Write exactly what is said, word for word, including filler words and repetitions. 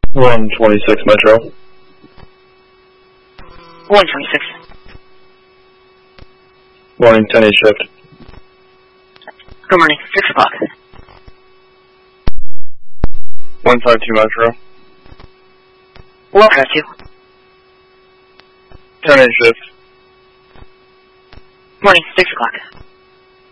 one twenty-six Metro. one twenty-six. Morning, ten eight shift. Good morning, six o'clock. one five two Metro. one five two. ten eight shift. Morning, six o'clock.